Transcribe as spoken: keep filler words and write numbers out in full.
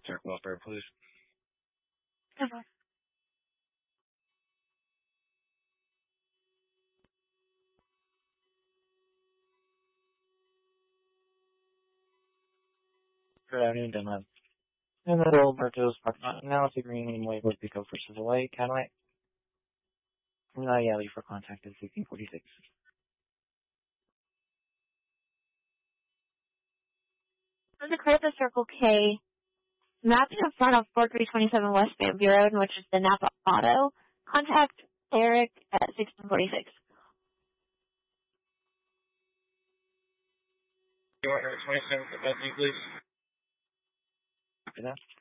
Circle upper, please. Okay. Good afternoon, Dunlap. In the middle, Bertos Park Analysis Green, Waverly Pico versus Hawaii, Cadillac. And I yell for contact at sixteen forty-six. On the clear the Circle K, mapping in front of forty-three twenty-seven West Bamboo Road, which is the Napa Auto. Contact Eric at sixteen forty-six. You want her at twenty-seven for Bethany, please? After that?